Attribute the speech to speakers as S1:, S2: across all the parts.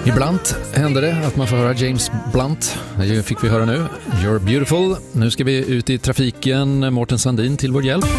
S1: Ibland händer det att man får höra James Blunt. Det fick vi höra nu. You're beautiful. Nu ska vi ut i trafiken. Mårten Sandin till vår hjälp.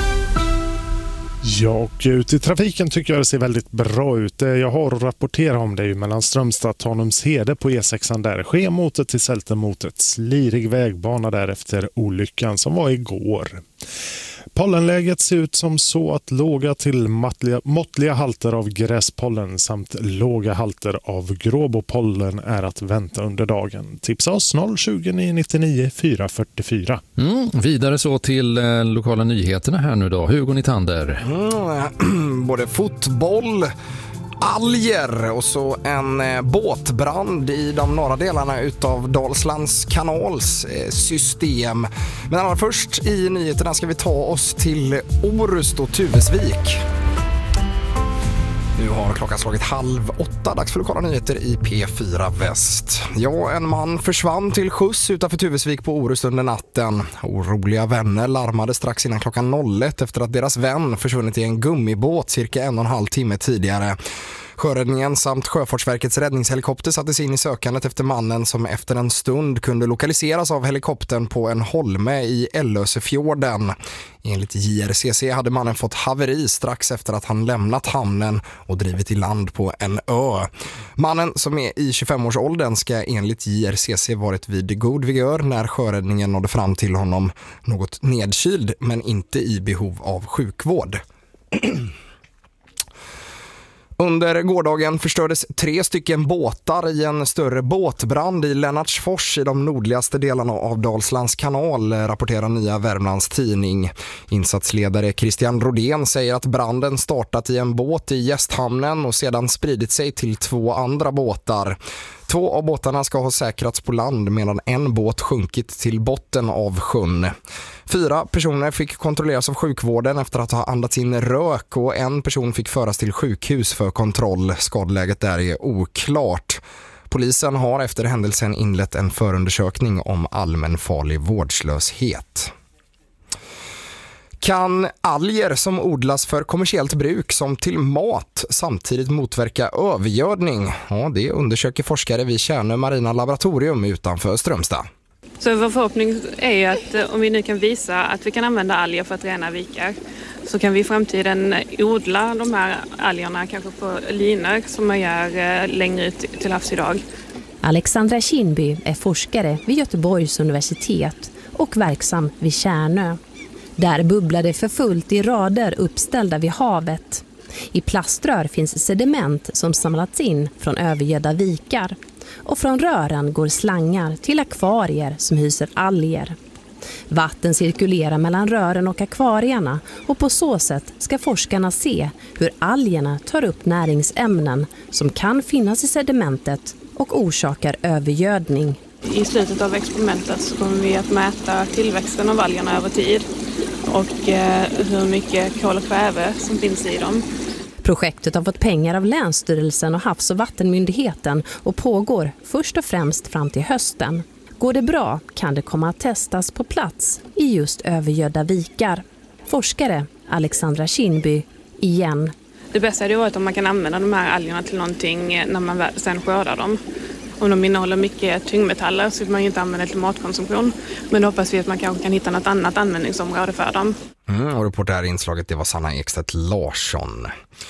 S2: Ja, och ut i trafiken tycker jag det ser väldigt bra ut. Det jag har att rapportera om det är ju mellan Strömstad och Tanumshede på E6 där. Sker motet till Sälten mot ett slirig vägbana där efter olyckan som var igår. Pollenläget ser ut som så att låga till måttliga halter av gräspollen samt låga halter av gråbopollen är att vänta under dagen. Tipsa oss 020 999 444.
S1: Vidare så till lokala nyheterna här nu då. Hugo Nitander.
S3: Både fotboll, alger och så en båtbrand i de norra delarna utav Dalslands kanals system. Men allra först i nyheterna ska vi ta oss till Orust och Tuvesvik. Nu har klockan slagit 7:30, dags för lokala nyheter i P4 Väst. Ja, en man försvann till skjuts utanför Tuvesvik på Orust under natten. Oroliga vänner larmade strax innan klockan 01 efter att deras vän försvunnit i en gummibåt cirka 1,5 timme tidigare. Sjöräddningen samt Sjöfartsverkets räddningshelikopter sattes in i sökandet efter mannen som efter en stund kunde lokaliseras av helikoptern på en holme i Ellösefjorden. Enligt JRCC hade mannen fått haveri strax efter att han lämnat hamnen och drivit i land på en ö. Mannen som är i 25-årsåldern ska enligt JRCC varit vid god vigör när sjöräddningen nådde fram till honom, något nedkyld men inte i behov av sjukvård. Under gårdagen förstördes 3 stycken båtar i en större båtbrand i Lennartsfors i de nordligaste delarna av Dalslands kanal, rapporterar Nya Värmlands tidning. Insatsledare Christian Rodén säger att branden startat i en båt i Gästhamnen och sedan spridit sig till 2 andra båtar. 2 av båtarna ska ha säkrats på land medan en båt sjunkit till botten av sjön. 4 personer fick kontrolleras av sjukvården efter att ha andats in rök och en person fick föras till sjukhus för kontroll. Skadeläget där är oklart. Polisen har efter händelsen inlett en förundersökning om allmänfarlig vårdslöshet. Kan alger som odlas för kommersiellt bruk som till mat samtidigt motverka övergödning? Ja, det undersöker forskare vid Tjärnö Marina Laboratorium utanför Strömstad.
S4: Så vår förhoppning är ju att om vi nu kan visa att vi kan använda alger för att rena vikar så kan vi i framtiden odla de här algerna kanske på linor som man gör längre ut till havs idag.
S5: Alexandra Kinby är forskare vid Göteborgs universitet och verksam vid Tjärnö. Där bubblar det för fullt i rader uppställda vid havet. I plaströr finns sediment som samlats in från övergödda vikar. Och från rören går slangar till akvarier som hyser alger. Vatten cirkulerar mellan rören och akvarierna och på så sätt ska forskarna se hur algerna tar upp näringsämnen som kan finnas i sedimentet och orsakar övergödning.
S4: I slutet av experimentet så kommer vi att mäta tillväxten av algerna över tid och hur mycket kol och kväve som finns i dem.
S5: Projektet har fått pengar av Länsstyrelsen och Havs- och vattenmyndigheten och pågår först och främst fram till hösten. Går det bra kan det komma att testas på plats i just övergödda vikar. Forskare Alexandra Kinby igen.
S4: Det bästa hade varit om man kan använda de här algerna till någonting när man sen skördar dem. Om de innehåller mycket tyngdmetaller så vill man ju inte använda till matkonsumtion. Men då hoppas vi att man kanske kan hitta något annat användningsområde för dem.
S3: Och reporter här i inslaget, det var Sanna Ekstedt Larsson.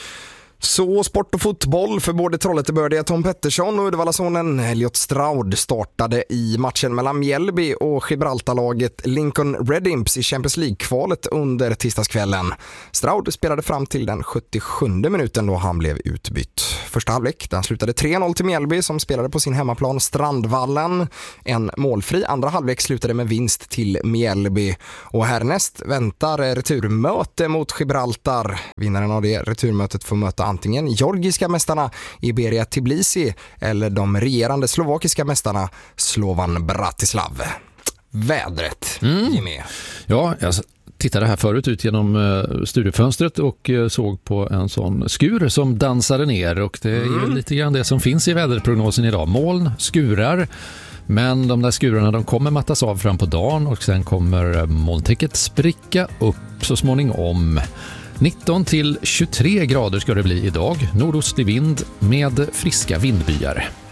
S3: Så sport och fotboll för både Trollhättebördiga Tom Pettersson och Uddevallasonen Elliot Stroud startade i matchen mellan Mjällby och Gibraltarlaget Lincoln Red Imps i Champions League-kvalet under tisdagskvällen. Stroud spelade fram till den 77 minuten då han blev utbytt. Första halvlek, den slutade 3-0 till Mjällby som spelade på sin hemmaplan Strandvallen. En målfri andra halvlek slutade med vinst till Mjällby. Och härnäst väntar returmöte mot Gibraltar. Vinnaren av det returmötet får möta antingen georgiska mästarna Iberia Tbilisi eller de regerande slovakiska mästarna Slovan Bratislav. Vädret, Jimmy.
S1: Ja, jag tittade här förut ut genom studiefönstret och såg på en sån skur som dansade ner, och det är ju lite grann det som finns i väderprognosen idag. Moln, skurar, men de där skurarna de kommer mattas av fram på dagen och sen kommer molntäcket spricka upp så småningom. 19 till 23 grader ska det bli idag. Nordostlig vind med friska vindbyar.